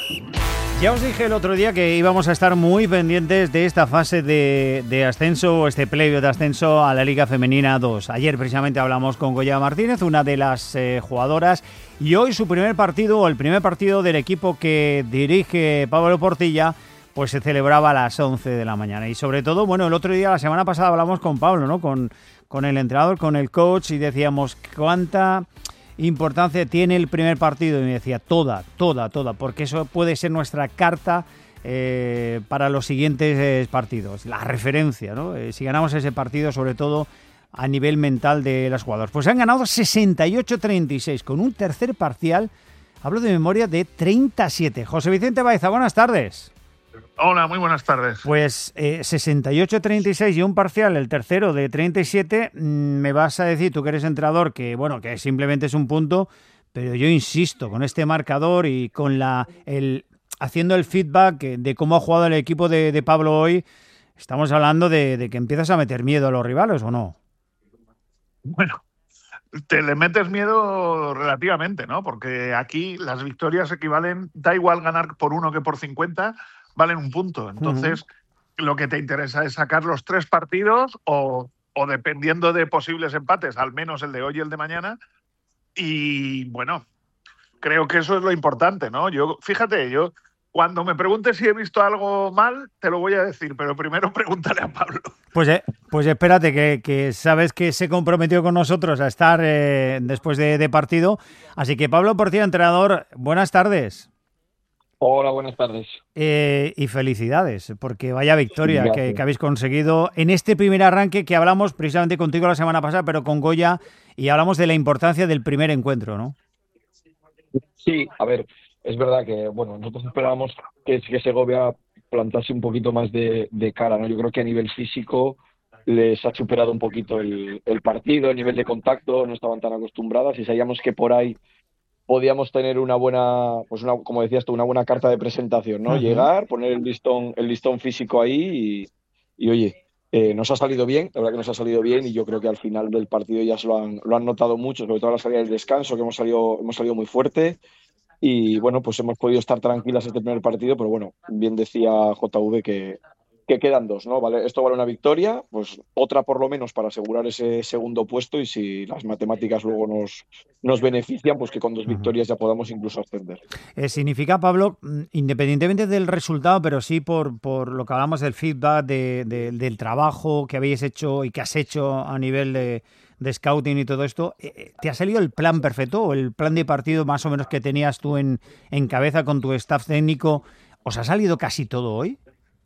Ya os dije el otro día que íbamos a estar muy pendientes de esta fase de ascenso, este playoff de ascenso a la Liga Femenina 2. Ayer precisamente hablamos con Goya Martínez, una de las jugadoras, y hoy su primer partido, o el primer partido del equipo que dirige Pablo Portilla, pues se celebraba a las 11 de la mañana. Y sobre todo, bueno, el otro día, la semana pasada, hablamos con Pablo, ¿no? Con el entrenador, con el coach, y decíamos cuánta importancia tiene el primer partido, y me decía toda, porque eso puede ser nuestra carta para los siguientes partidos, la referencia, ¿no? Si ganamos ese partido, sobre todo a nivel mental de las jugadoras. Pues han ganado 68-36 con un tercer parcial, hablo de memoria, de 37. José Vicente Baeza, buenas tardes. Hola, muy buenas tardes. Pues 68-36 y un parcial, el tercero de 37, me vas a decir, tú que eres entrenador, que bueno, que simplemente es un punto, pero yo insisto, con este marcador y con haciendo el feedback de cómo ha jugado el equipo de Pablo hoy, estamos hablando de que empiezas a meter miedo a los rivales, ¿o no? Bueno, te le metes miedo relativamente, ¿no? Porque aquí las victorias equivalen, da igual ganar por 1 que por 50, valen un punto. Entonces, lo que te interesa es sacar los 3 partidos o dependiendo de posibles empates, al menos el de hoy y el de mañana. Y bueno, creo que eso es lo importante, ¿no? Fíjate, cuando me preguntes si he visto algo mal, te lo voy a decir, pero primero pregúntale a Pablo. Pues espérate, que sabes que se comprometió con nosotros a estar después de partido. Así que Pablo Portilla, entrenador, buenas tardes. Hola, buenas tardes. Y felicidades, porque vaya victoria que habéis conseguido en este primer arranque que hablamos precisamente contigo la semana pasada, pero con Goya, y hablamos de la importancia del primer encuentro, ¿no? Sí, a ver, es verdad que, bueno, nosotros esperábamos que Segovia plantase un poquito más de cara, ¿no? Yo creo que a nivel físico les ha superado un poquito el partido, el nivel de contacto, no estaban tan acostumbradas y sabíamos que por ahí podíamos tener una buena, pues como decías tú, una buena carta de presentación, ¿no? Llegar, poner el listón físico ahí y oye, nos ha salido bien, la verdad que nos ha salido bien y yo creo que al final del partido ya lo han notado mucho, sobre todo a la salida del descanso, que hemos salido muy fuerte y bueno, pues hemos podido estar tranquilas este primer partido, pero bueno, bien decía JV que quedan 2, ¿no? Vale, esto vale una victoria, pues otra por lo menos para asegurar ese segundo puesto y si las matemáticas luego nos benefician, pues que con 2 victorias ya podamos incluso ascender. Significa, Pablo, independientemente del resultado, pero sí por lo que hablamos del feedback, del trabajo que habéis hecho y que has hecho a nivel de scouting y todo esto, ¿te ha salido el plan perfecto o el plan de partido más o menos que tenías tú en cabeza con tu staff técnico? ¿Os ha salido casi todo hoy?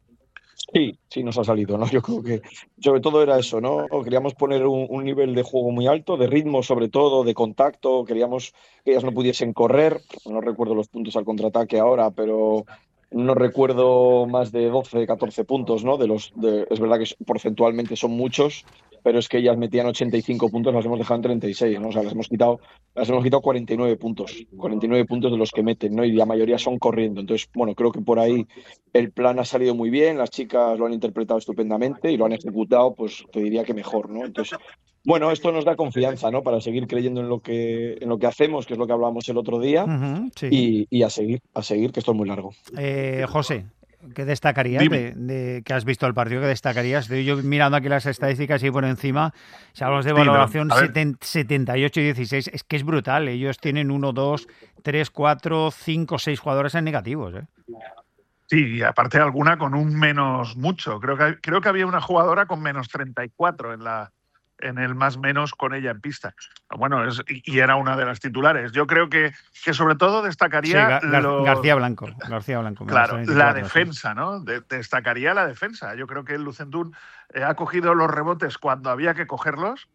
Sí, nos ha salido, ¿no? Yo creo que sobre todo era eso, ¿no? Queríamos poner un nivel de juego muy alto, de ritmo sobre todo, de contacto, queríamos que ellas no pudiesen correr, no recuerdo los puntos al contraataque ahora, pero no recuerdo más de 12, 14 puntos, ¿no? Es verdad que porcentualmente son muchos, pero es que ellas metían 85 puntos, las hemos dejado en 36, ¿no? O sea, las hemos quitado 49 puntos de los que meten, ¿no? Y la mayoría son corriendo. Entonces, bueno, creo que por ahí el plan ha salido muy bien, las chicas lo han interpretado estupendamente y lo han ejecutado, pues te diría que mejor, ¿no? Entonces, bueno, esto nos da confianza, ¿no? Para seguir creyendo en lo que hacemos, que es lo que hablábamos el otro día, sí. y a seguir, que esto es muy largo. José, ¿qué destacarías de que has visto el partido? ¿Qué destacarías? Estoy yo mirando aquí las estadísticas y por encima, si hablamos de valoración 78 y 16, es que es brutal. Ellos tienen 1, 2, 3, 4, 5, 6 jugadores en negativos, ¿eh? Sí, y aparte alguna con un menos mucho. Creo que había una jugadora con menos 34 en el más menos con ella en pista. Bueno, y era una de las titulares. Yo creo que sobre todo destacaría García Blanco. Claro, la defensa, ¿no? Destacaría la defensa. Yo creo que el Lucentún ha cogido los rebotes cuando había que cogerlos,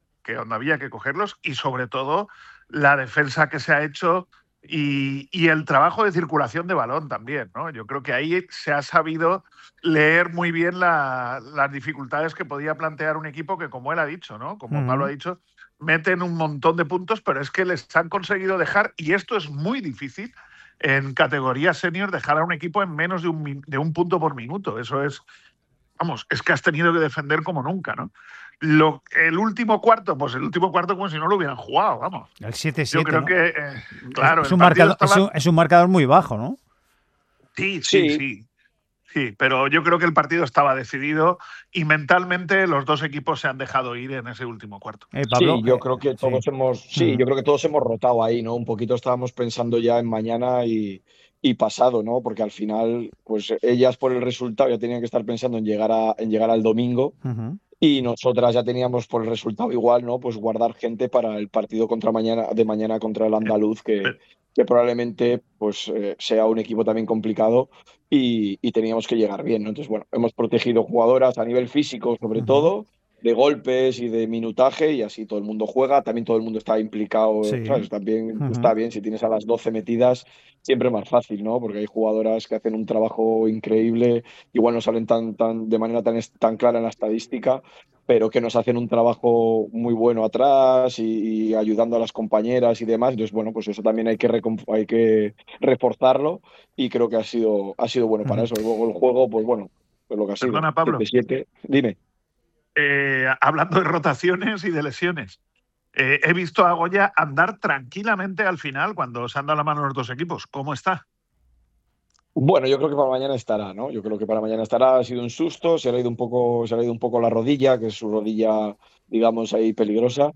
y sobre todo la defensa que se ha hecho y el trabajo de circulación de balón también, ¿no? Yo creo que ahí se ha sabido leer muy bien las dificultades que podía plantear un equipo que, como él ha dicho, ¿no? Como Pablo ha dicho, meten un montón de puntos, pero es que les han conseguido dejar, y esto es muy difícil, en categoría senior, dejar a un equipo en menos de un punto por minuto. Eso es, vamos, es que has tenido que defender como nunca, ¿no? El último cuarto como si no lo hubieran jugado, vamos. El 7-7, yo creo, ¿no? Que, claro, es un marcador muy bajo, ¿no? Sí, pero yo creo que el partido estaba decidido y mentalmente los dos equipos se han dejado ir en ese último cuarto. Pablo, yo creo que todos yo creo que todos hemos rotado ahí, ¿no? Un poquito estábamos pensando ya en mañana y pasado, ¿no? Porque al final, pues ellas por el resultado ya tenían que estar pensando en llegar al domingo. Y nosotras ya teníamos por el resultado igual, ¿no? Pues guardar gente para el partido de mañana contra el Andaluz, que probablemente pues sea un equipo también complicado y teníamos que llegar bien, ¿no? Entonces, bueno, hemos protegido jugadoras a nivel físico, sobre todo, de golpes y de minutaje, y así todo el mundo juega, también todo el mundo está implicado, ¿sabes? También está bien, si tienes a las 12 metidas, siempre más fácil, ¿no? Porque hay jugadoras que hacen un trabajo increíble, igual no salen de manera tan clara en la estadística, pero que nos hacen un trabajo muy bueno atrás y ayudando a las compañeras y demás. Entonces, bueno, pues eso también hay que reforzarlo y creo que ha sido bueno para eso. Luego el juego, pues bueno, pues lo que ha sido. Perdona, Pablo. 7-7. Dime. Hablando de rotaciones y de lesiones, he visto a Goya andar tranquilamente al final cuando se han dado la mano los dos equipos. ¿Cómo está? Bueno, yo creo que para mañana estará, ¿no? Yo creo que para mañana estará. Ha sido un susto, se le ha ido un poco la rodilla, que es su rodilla, digamos, ahí peligrosa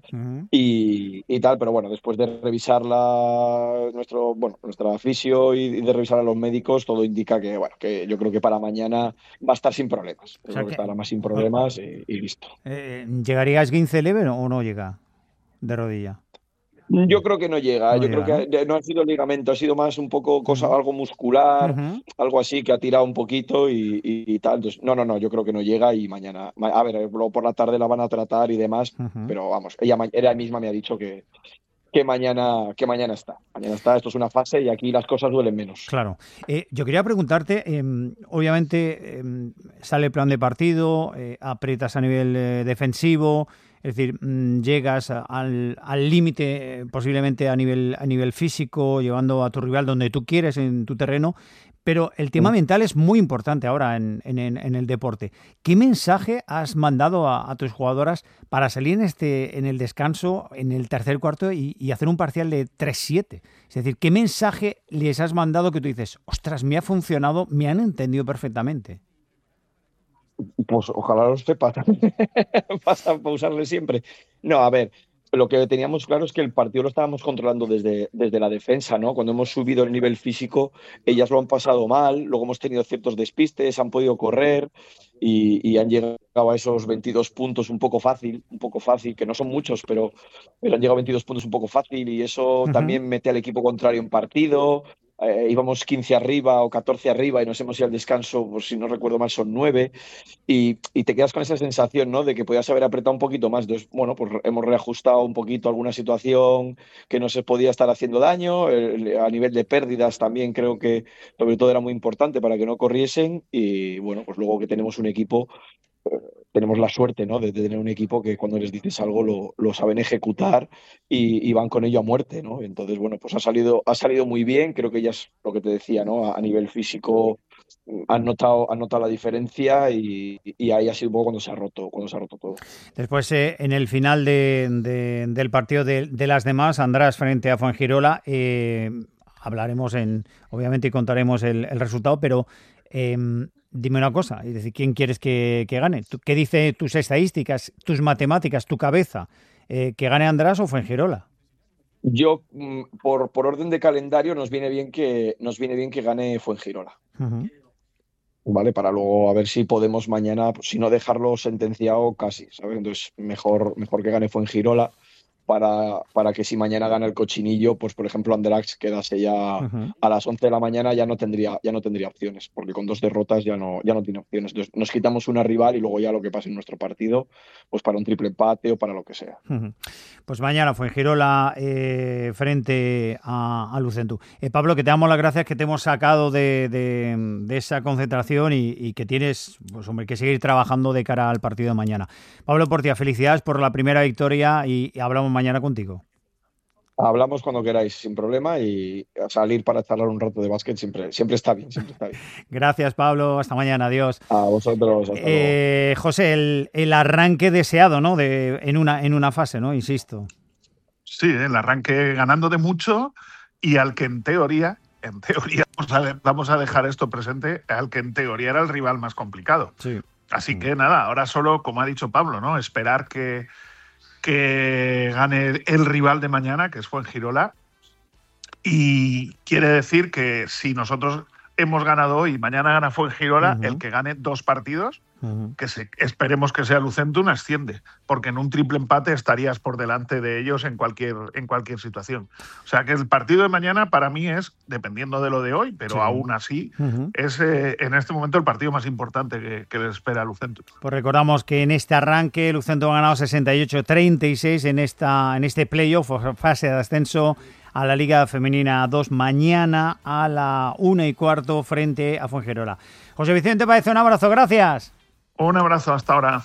y tal, pero bueno, después de revisarla nuestra fisio y de revisar a los médicos, todo indica que, bueno, que yo creo que para mañana va a estar sin problemas. Yo creo que estará más sin problemas y listo. ¿Llegaría a esguince leve o no llega de rodilla? Yo creo que no llega. Yo creo que no ha sido ligamento, ha sido más un poco algo muscular, algo así que ha tirado un poquito y tal. Entonces, no, yo creo que no llega y mañana, a ver, luego por la tarde la van a tratar y demás, pero vamos, ella misma me ha dicho que mañana está. Mañana está, esto es una fase y aquí las cosas duelen menos. Claro. Yo quería preguntarte, obviamente sale el plan de partido, aprietas a nivel defensivo, es decir, llegas al límite posiblemente a nivel físico, llevando a tu rival donde tú quieres en tu terreno, pero el tema mental es muy importante ahora en el deporte. ¿Qué mensaje has mandado a tus jugadoras para salir en el descanso, en el tercer cuarto y hacer un parcial de 3-7? Es decir, ¿qué mensaje les has mandado que tú dices, ostras, me ha funcionado, me han entendido perfectamente? Pues ojalá los sepas. Vas a pausarle siempre. No, a ver, lo que teníamos claro es que el partido lo estábamos controlando desde la defensa, ¿no? Cuando hemos subido el nivel físico, ellas lo han pasado mal, luego hemos tenido ciertos despistes, han podido correr y han llegado a esos 22 puntos un poco fácil, que no son muchos, pero han llegado a 22 puntos un poco fácil y eso también mete al equipo contrario en partido. Íbamos 15 arriba o 14 arriba y nos hemos ido al descanso, pues si no recuerdo mal, son 9 y te quedas con esa sensación, ¿no? De que podías haber apretado un poquito más. Entonces, bueno, pues hemos reajustado un poquito alguna situación que no se podía estar haciendo daño. A nivel de pérdidas también creo que sobre todo era muy importante para que no corriesen y bueno, pues luego que tenemos un equipo, tenemos la suerte, ¿no? De tener un equipo que cuando les dices algo lo saben ejecutar y van con ello a muerte, ¿no? Entonces, bueno, pues ha salido muy bien. Creo que ellas, lo que te decía, ¿no? A nivel físico han notado la diferencia y ahí ha sido un poco cuando se ha roto todo. Después, en el final del partido de las demás, András frente a Fuengirola, hablaremos obviamente y contaremos el resultado, pero dime una cosa, es decir, ¿quién quieres que gane? ¿Qué dice tus estadísticas, tus matemáticas, tu cabeza? ¿Que gane András o Fuengirola? Yo, por orden de calendario, nos viene bien que gane Fuengirola. ¿Vale? Para luego a ver si podemos mañana, pues, si no dejarlo sentenciado casi, ¿sabes? Entonces, mejor que gane Fuengirola para que si mañana gana el Cochinillo, pues por ejemplo Anderlecht quedase ya a las 11 de la mañana, ya no tendría opciones, porque con 2 derrotas ya no tiene opciones. Entonces nos quitamos una rival y luego ya lo que pase en nuestro partido, pues para un triple empate o para lo que sea. Pues mañana Fuengirola frente a Lucentum. Pablo, que te damos las gracias, que te hemos sacado de esa concentración y que tienes, pues hombre, que seguir trabajando de cara al partido de mañana. Pablo Portia, felicidades por la primera victoria y hablamos mañana contigo. Hablamos cuando queráis, sin problema, y a salir para charlar un rato de básquet siempre está bien, Gracias, Pablo. Hasta mañana. Adiós. A vosotros. Hasta luego. José, el arranque deseado, ¿no? En una fase, ¿no? Insisto. Sí, el arranque ganando de mucho y al que en teoría vamos a dejar esto presente al que en teoría era el rival más complicado. Sí. Así que nada, ahora solo, como ha dicho Pablo, ¿no? Esperar que gane el rival de mañana, que es Fuengirola. Y quiere decir que si nosotros hemos ganado hoy y mañana gana Fuengirola, el que gane 2 partidos, que esperemos que sea Lucentum, asciende, porque en un triple empate estarías por delante de ellos en cualquier situación. O sea que el partido de mañana para mí es, dependiendo de lo de hoy, pero aún así es en este momento el partido más importante que les espera a Lucentum. Pues recordamos que en este arranque Lucentum ha ganado 68-36 en este playoff, fase de ascenso a la Liga Femenina 2, mañana a la 1:15 frente a Fuengirola. José Vicente Páez, un abrazo, gracias. Un abrazo, hasta ahora.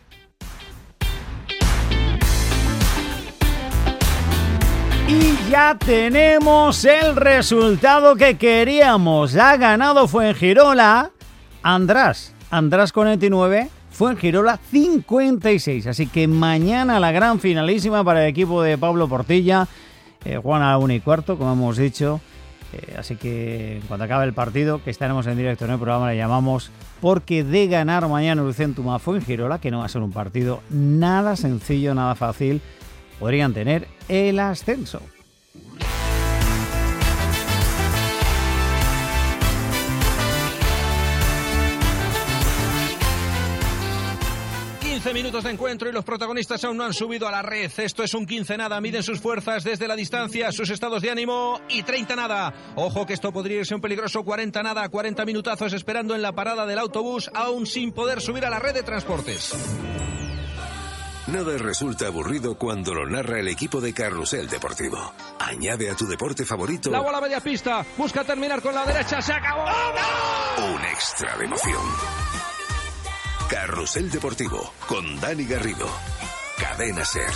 Y ya tenemos el resultado que queríamos. Ha ganado Fuengirola. András 49, Fuengirola 56. Así que mañana la gran finalísima para el equipo de Pablo Portilla. Juegan a la 1:15, como hemos dicho. Así que en cuanto acabe el partido, que estaremos en directo en el programa, le llamamos, porque de ganar mañana Lucentum a Fuengirola, que no va a ser un partido nada sencillo, nada fácil, podrían tener el ascenso. Minutos de encuentro y los protagonistas aún no han subido a la red. Esto es un 15 nada, miden sus fuerzas desde la distancia, sus estados de ánimo, y 30 nada. Ojo que esto podría irse un peligroso 40 nada, 40 minutazos esperando en la parada del autobús, aún sin poder subir a la red de transportes. Nada resulta aburrido cuando lo narra el equipo de Carrusel Deportivo. Añade a tu deporte favorito la bola media pista, busca terminar con la derecha, se acabó. un extra de emoción. Carrusel Deportivo, con Dani Garrido. Cadena SER.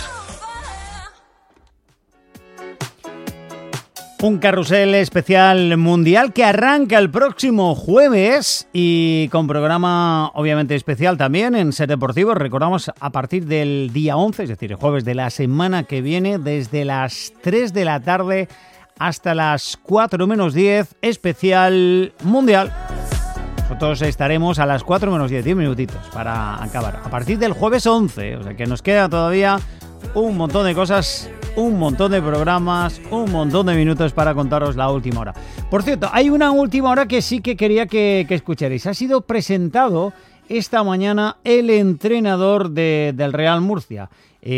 Un carrusel especial mundial que arranca el próximo jueves y con programa obviamente especial también en SER Deportivo. Recordamos a partir del día 11, es decir, el jueves de la semana que viene, desde las 3 de la tarde hasta las 4 menos 10, especial mundial. Nosotros estaremos a las 4 menos 10 minutitos para acabar. A partir del jueves 11, o sea que nos queda todavía un montón de cosas, un montón de programas, un montón de minutos para contaros la última hora. Por cierto, hay una última hora que sí que quería que escucharais. Ha sido presentado esta mañana el entrenador del Real Murcia,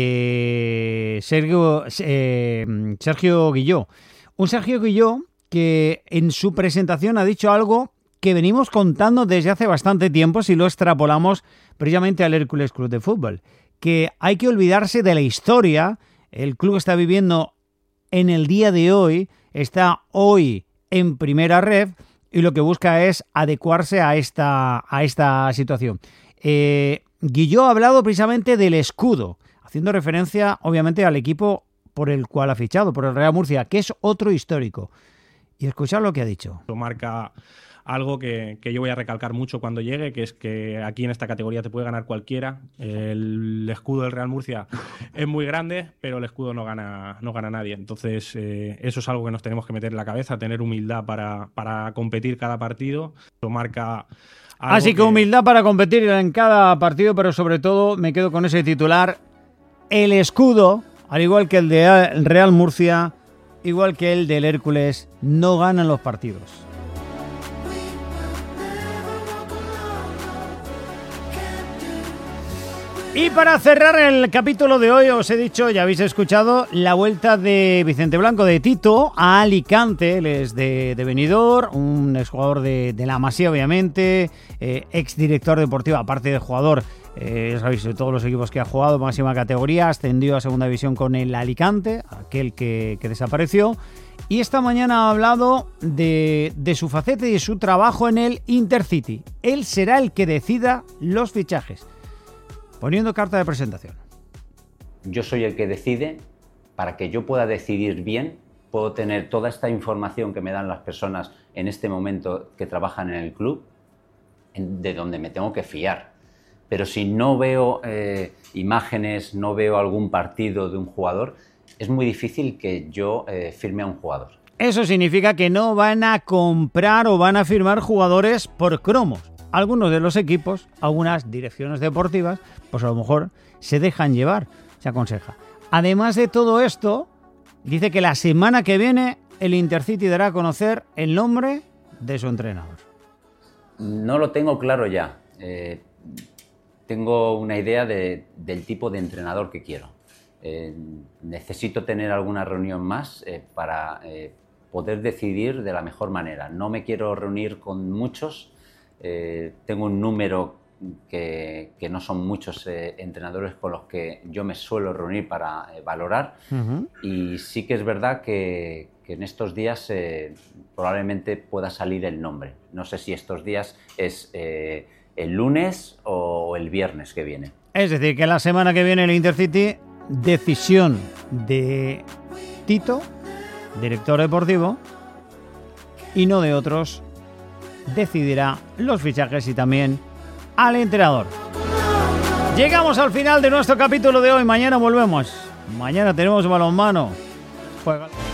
Sergio Guilló. Un Sergio Guilló que en su presentación ha dicho algo que venimos contando desde hace bastante tiempo, si lo extrapolamos precisamente al Hércules Club de Fútbol, que hay que olvidarse de la historia. El club está viviendo en el día de hoy, está hoy en primera red y lo que busca es adecuarse a esta situación. Guilló ha hablado precisamente del escudo, haciendo referencia obviamente al equipo por el cual ha fichado, por el Real Murcia, que es otro histórico. Y escuchad lo que ha dicho. Marca algo que yo voy a recalcar mucho cuando llegue, que es que aquí en esta categoría te puede ganar cualquiera. El escudo del Real Murcia es muy grande, pero el escudo no gana nadie. Entonces eso es algo que nos tenemos que meter en la cabeza, tener humildad para competir cada partido. Esto marca algo. Así que humildad para competir en cada partido, pero sobre todo me quedo con ese titular: el escudo, al igual que el del Real Murcia, igual que el del Hércules, no ganan los partidos. Y para cerrar el capítulo de hoy, os he dicho, ya habéis escuchado, la vuelta de Vicente Blanco, de Tito, a Alicante. Él es de Benidorm, un exjugador de la Masía, obviamente, exdirector deportivo, aparte de jugador, ya sabéis, de todos los equipos que ha jugado, máxima categoría, ascendió a segunda división con el Alicante, aquel que desapareció. Y esta mañana ha hablado de su faceta y de su trabajo en el Intercity. Él será el que decida los fichajes. Poniendo carta de presentación. Yo soy el que decide. Para que yo pueda decidir bien, puedo tener toda esta información que me dan las personas en este momento que trabajan en el club, de donde me tengo que fiar. Pero si no veo imágenes, no veo algún partido de un jugador, es muy difícil que yo firme a un jugador. Eso significa que no van a comprar o van a firmar jugadores por cromos. Algunos de los equipos, algunas direcciones deportivas, pues a lo mejor se dejan llevar, se aconseja. Además de todo esto, dice que la semana que viene el Intercity dará a conocer el nombre de su entrenador. No lo tengo claro ya. Tengo una idea del tipo de entrenador que quiero. Necesito tener alguna reunión más para poder decidir de la mejor manera. No me quiero reunir con muchos. Tengo un número que no son muchos entrenadores con los que yo me suelo reunir para valorar. Y sí que es verdad que en estos días probablemente pueda salir el nombre. No sé si estos días es el lunes o el viernes que viene. Es decir, que la semana que viene el Intercity, decisión de Tito, director deportivo, y no de otros, decidirá los fichajes y también al entrenador. Llegamos al final de nuestro capítulo de hoy. Mañana volvemos. Mañana tenemos balonmano. Juega.